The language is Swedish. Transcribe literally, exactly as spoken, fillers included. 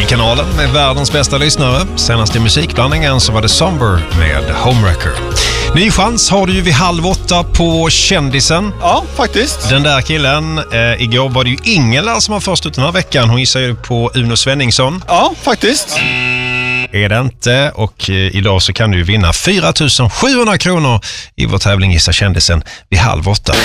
i kanalen med världens bästa lyssnare. Senast i musikblandningen så var det Somber med Homewrecker. Ny chans har du ju vid halv åtta på Kändisen. Ja, faktiskt. Den där killen, eh, igår var det ju Ingela som var först ut den här veckan. Hon gissar ju på Uno Svenningsson. Ja, faktiskt. Är det inte. Och eh, idag så kan du vinna fyra tusen sjuhundra kronor i vår tävling Gissa Kändisen vid halv åtta.